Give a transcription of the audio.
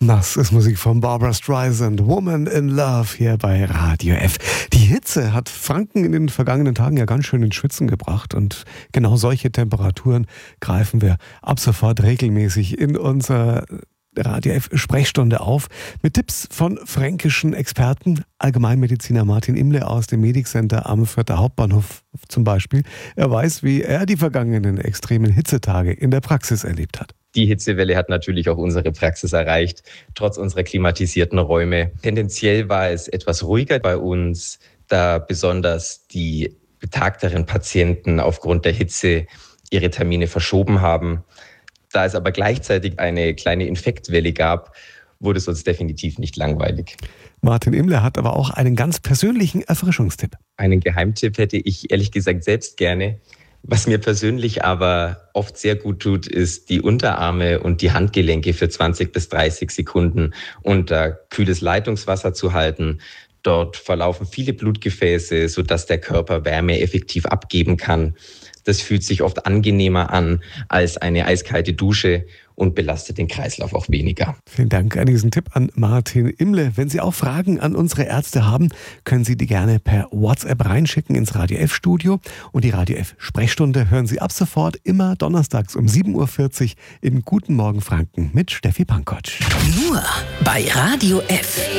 Das ist Musik von Barbra Streisand, Woman in Love hier bei Radio F. Die Hitze hat Franken in den vergangenen Tagen ja ganz schön ins Schwitzen gebracht und genau solche Temperaturen greifen wir ab sofort regelmäßig in unserer Radio F Sprechstunde auf mit Tipps von fränkischen Experten, Allgemeinmediziner Martin Imle aus dem Medic Center am Fürther Hauptbahnhof zum Beispiel. Er weiß, wie er die vergangenen extremen Hitzetage in der Praxis erlebt hat. Die Hitzewelle hat natürlich auch unsere Praxis erreicht, trotz unserer klimatisierten Räume. Tendenziell war es etwas ruhiger bei uns, da besonders die betagteren Patienten aufgrund der Hitze ihre Termine verschoben haben. Da es aber gleichzeitig eine kleine Infektwelle gab, wurde es uns definitiv nicht langweilig. Martin Imle hat aber auch einen ganz persönlichen Erfrischungstipp. Einen Geheimtipp hätte ich ehrlich gesagt selbst gerne. Was mir persönlich aber oft sehr gut tut, ist die Unterarme und die Handgelenke für 20 bis 30 Sekunden unter kühles Leitungswasser zu halten. Dort verlaufen viele Blutgefäße, sodass der Körper Wärme effektiv abgeben kann. Das fühlt sich oft angenehmer an als eine eiskalte Dusche und belastet den Kreislauf auch weniger. Vielen Dank an diesen Tipp an Martin Imle. Wenn Sie auch Fragen an unsere Ärzte haben, können Sie die gerne per WhatsApp reinschicken ins Radio F Studio. Und die Radio F Sprechstunde hören Sie ab sofort immer donnerstags um 7.40 Uhr in Guten Morgen Franken mit Steffi Pankotsch. Nur bei Radio F.